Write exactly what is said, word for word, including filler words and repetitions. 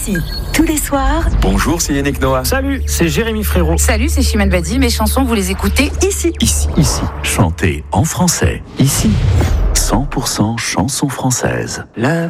Ici, tous les soirs. Bonjour, c'est Yannick Noah. Salut, c'est Jérémy Frérot. Salut, c'est Chimène Badi. Mes chansons, vous les écoutez ici. Ici, ici, chantez en français. Ici, cent pour cent chansons françaises. La